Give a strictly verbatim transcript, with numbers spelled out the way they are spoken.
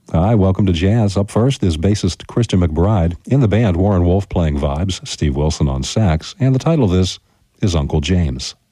Hi, welcome to Jazz. Up first is bassist Christian McBride. In the band, Warren Wolf playing vibes, Steve Wilson on sax, and the title of this is Uncle James.